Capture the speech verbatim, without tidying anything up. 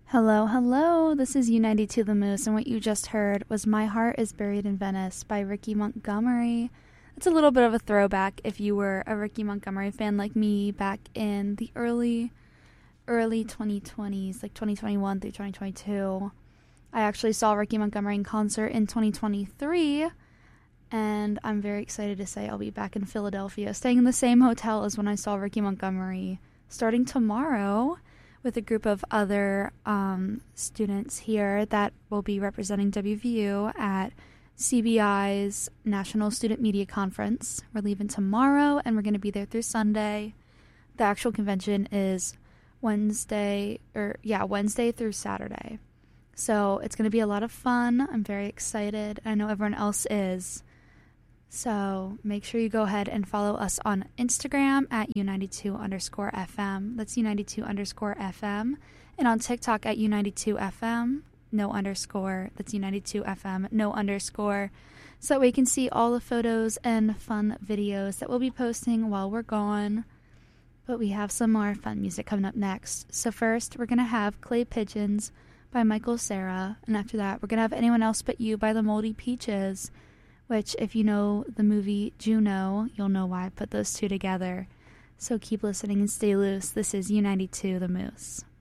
Hello, hello. This is U ninety-two The Moose, and what you just heard was My Heart is Buried in Venice by Ricky Montgomery. It's a little bit of a throwback if you were a Ricky Montgomery fan like me back in the early, early twenty twenties, like twenty twenty-one through twenty twenty-two. I actually saw Ricky Montgomery in concert in twenty twenty-three, and I'm very excited to say I'll be back in Philadelphia, staying in the same hotel as when I saw Ricky Montgomery, starting tomorrow, with a group of other um, students here that will be representing W V U at C B I's National Student Media Conference. We're leaving tomorrow, and we're going to be there through Sunday. The actual convention is Wednesday, or yeah, Wednesday through Saturday. So it's going to be a lot of fun. I'm very excited. I know everyone else is. So make sure you go ahead and follow us on Instagram at U ninety-two underscore FM. That's U ninety-two underscore FM. And on TikTok at U ninety-two F M, no underscore. That's U ninety-two F M, no underscore. So that way you can see all the photos and fun videos that we'll be posting while we're gone. But we have some more fun music coming up next. So first, we're going to have Clay Pigeons by Michael Cera. And after that, we're going to have Anyone Else But You by the Moldy Peaches, which, if you know the movie Juno, you'll know why I put those two together. So keep listening and stay loose. This is U ninety-two The Moose.